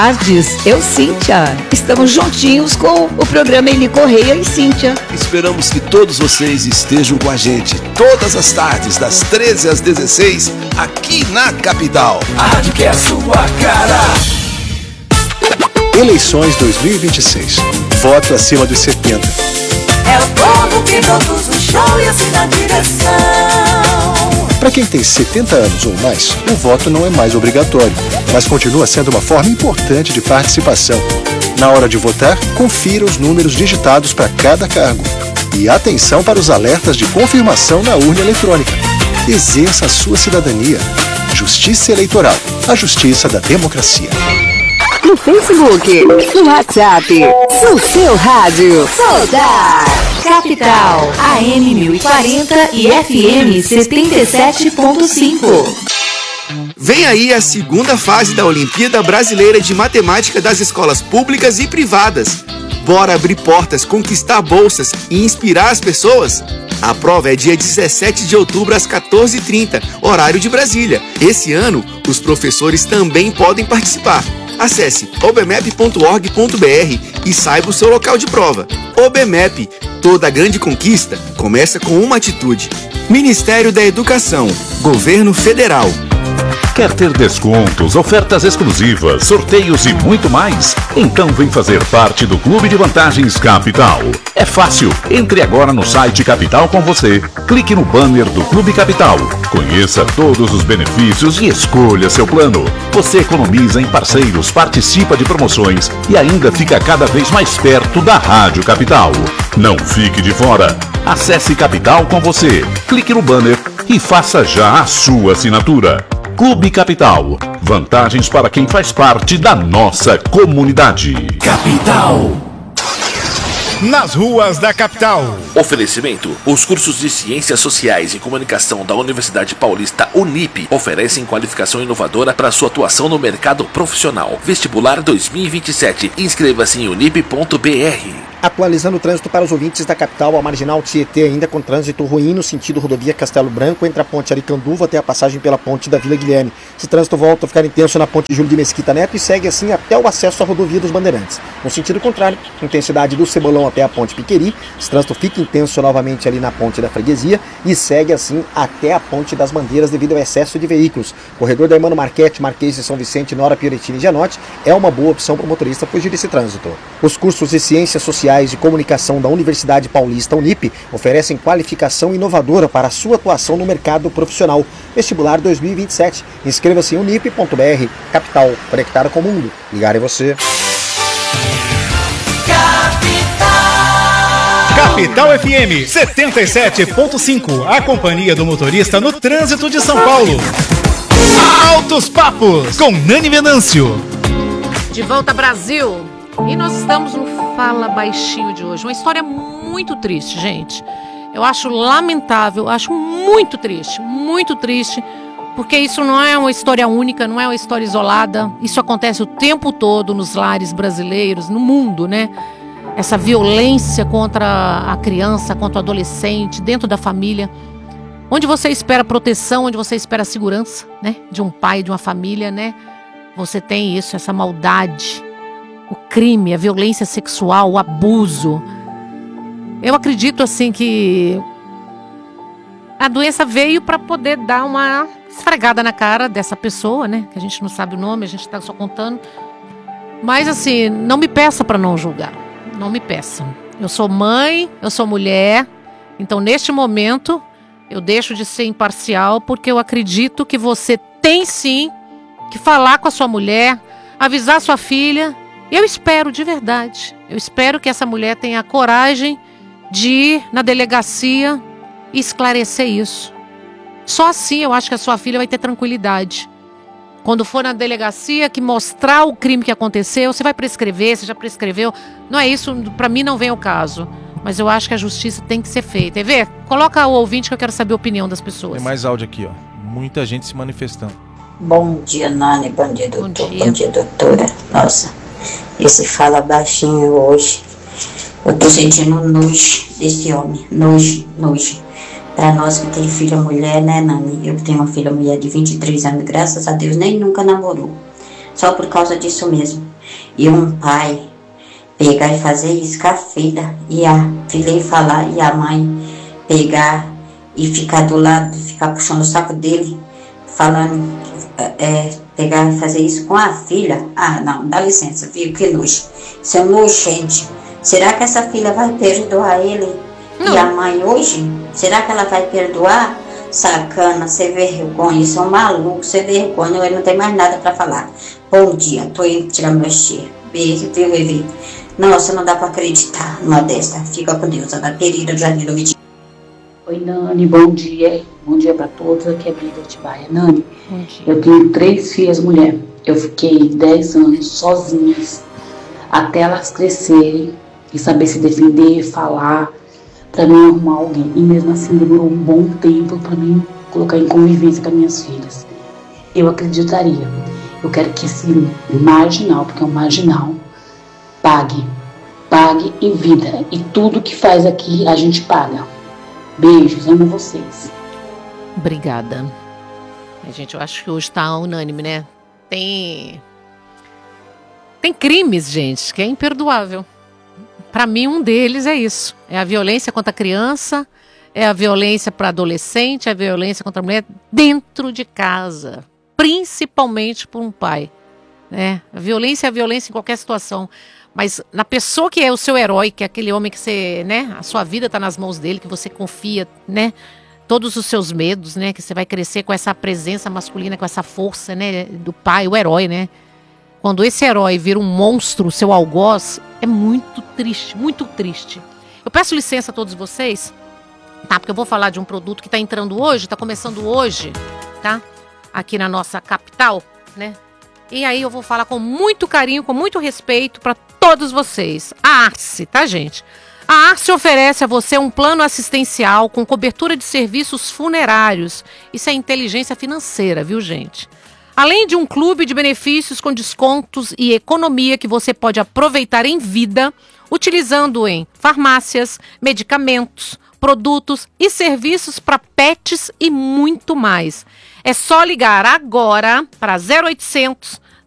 Tardes, eu, Cíntia. Estamos juntinhos com o programa Eli Correia e Cíntia. Esperamos que todos vocês estejam com a gente todas as tardes, das 13 às 16, aqui na capital. A rádio que é a sua cara. Eleições 2026. Voto acima dos 70. É o povo que todos os shows e assim na direção. Para quem tem 70 anos ou mais, o voto não é mais obrigatório, mas continua sendo uma forma importante de participação. Na hora de votar, confira os números digitados para cada cargo. E atenção para os alertas de confirmação na urna eletrônica. Exerça a sua cidadania. Justiça Eleitoral, a justiça da democracia. No Facebook, no WhatsApp, no seu rádio, Soldar Capital, AM 1040 e FM 77.5. Vem aí a segunda fase da Olimpíada Brasileira de Matemática das escolas públicas e privadas. Bora abrir portas, conquistar bolsas e inspirar as pessoas? A prova é dia 17 de outubro às 14h30, horário de Brasília. Esse ano, os professores também podem participar. Acesse obmep.org.br e saiba o seu local de prova. OBMEP, toda grande conquista começa com uma atitude. Ministério da Educação, Governo Federal. Quer ter descontos, ofertas exclusivas, sorteios e muito mais? Então vem fazer parte do Clube de Vantagens Capital. É fácil. Entre agora no site Capital com você. Clique no banner do Clube Capital. Conheça todos os benefícios e escolha seu plano. Você economiza em parceiros, participa de promoções e ainda fica cada vez mais perto da Rádio Capital. Não fique de fora. Acesse Capital com você. Clique no banner e faça já a sua assinatura. Clube Capital. Vantagens para quem faz parte da nossa comunidade. Capital. Nas ruas da capital. Oferecimento. Os cursos de Ciências Sociais e Comunicação da Universidade Paulista Unip oferecem qualificação inovadora para sua atuação no mercado profissional. Vestibular 2027. Inscreva-se em unip.br. Atualizando o trânsito para os ouvintes da capital, a Marginal Tietê ainda com trânsito ruim no sentido rodovia Castelo Branco, entre a ponte Aricanduva até a passagem pela ponte da Vila Guilherme. Esse trânsito volta a ficar intenso na ponte Júlio de Mesquita Neto e segue assim até o acesso à rodovia dos Bandeirantes. No sentido contrário, intensidade do Cebolão até a ponte Piqueri, esse trânsito fica intenso novamente ali na ponte da Freguesia e segue assim até a ponte das Bandeiras devido ao excesso de veículos. Corredor da Hermano Marquete, Marquês de São Vicente, Nora Pioretini e Gianotti é uma boa opção para o motorista fugir desse trânsito. Os cursos de Ciências Sociais e Comunicação da Universidade Paulista Unip oferecem qualificação inovadora para a sua atuação no mercado profissional. Vestibular 2027. Inscreva-se em unip.br. Capital, conectada com o mundo. Ligar em você. Capital FM 77.5. A companhia do motorista no trânsito de São Paulo. Altos Papos com Nani Venâncio. De volta, Brasil. E nós estamos no Fala Baixinho de hoje. Uma história muito triste, gente. Eu acho lamentável, acho muito triste, porque isso não é uma história única, não é uma história isolada. Isso acontece o tempo todo nos lares brasileiros, no mundo, né? Essa violência contra a criança, contra o adolescente, dentro da família. Onde você espera proteção, onde você espera segurança, né? De um pai, de uma família, né? Você tem isso, essa maldade. O crime, a violência sexual, o abuso. Eu acredito assim que a doença veio para poder dar uma esfregada na cara dessa pessoa, né? Que a gente não sabe o nome, a gente está só contando. Mas assim, não me peça para não julgar. Não me peça. Eu sou mãe, eu sou mulher. Então neste momento eu deixo de ser imparcial porque eu acredito que você tem sim que falar com a sua mulher, avisar sua filha. Eu espero de verdade, eu espero que essa mulher tenha a coragem de ir na delegacia e esclarecer isso. Só assim eu acho que a sua filha vai ter tranquilidade. Quando for na delegacia, que mostrar o crime que aconteceu, você vai prescrever, você já prescreveu. Não é isso, para mim não vem ao caso. Mas eu acho que a justiça tem que ser feita. E vê, coloca o ouvinte que eu quero saber a opinião das pessoas. Tem mais áudio aqui, ó. Muita gente se manifestando. Bom dia, Nani. Bom dia, doutor. Bom dia, doutora. Nossa, esse fala baixinho hoje. Eu tô sentindo nojo desse homem. Nojo. Pra nós que tem filha mulher, né, Nani? Eu tenho uma filha mulher de 23 anos, graças a Deus, nem nunca namorou. Só por causa disso mesmo. E um pai pegar e fazer isso com a filha, e a filha ir falar, e a mãe pegar e ficar do lado, ficar puxando o saco dele, falando, pegar e fazer isso com a filha. Ah, não, dá licença, viu, que nojo. Isso é nojento. Será que essa filha vai perdoar ele? Não. E a mãe hoje? Será que ela vai perdoar? Sacana, sem vergonha, isso é um maluco, sem vergonha, eu não tenho mais nada pra falar. Bom dia, tô indo tirar meu cheiro. Beijo, viu, Evi? Nossa, não dá pra acreditar numa desta. Fica com Deus, Ana Querida, Jardim do Vitinho. Oi, Nani, bom dia. Bom dia pra todos, aqui é Bíblia Atibaia. Nani, eu tenho 3 filhas mulher. Eu fiquei 10 anos sozinhas, até elas crescerem e saber se defender, falar, pra mim arrumar alguém. E mesmo assim demorou um bom tempo pra mim colocar em convivência com as minhas filhas. Eu acreditaria. Eu quero que esse marginal, porque é um marginal, pague em vida. E tudo que faz aqui a gente paga. Beijos, amo vocês. Obrigada. Gente, eu acho que hoje tá unânime, né? Tem crimes, gente, que é imperdoável. Para mim, um deles é isso. É a violência contra a criança, é a violência para adolescente, é a violência contra a mulher dentro de casa. Principalmente por um pai. Né? A violência é a violência em qualquer situação. Mas na pessoa que é o seu herói, que é aquele homem que você, né? A sua vida está nas mãos dele, que você confia, né? Todos os seus medos, né? Que você vai crescer com essa presença masculina, com essa força, né? Do pai, o herói, né? Quando esse herói vira um monstro, o seu algoz, é muito triste, muito triste. Eu peço licença a todos vocês, tá? Porque eu vou falar de um produto que está entrando hoje, está começando hoje, tá? Aqui na nossa capital, né? E aí eu vou falar com muito carinho, com muito respeito para todos vocês. A Arce, tá, gente? A Arce oferece a você um plano assistencial com cobertura de serviços funerários. Isso é inteligência financeira, viu, gente? Além de um clube de benefícios com descontos e economia que você pode aproveitar em vida, utilizando em farmácias, medicamentos, produtos e serviços para pets e muito mais. É só ligar agora para 0800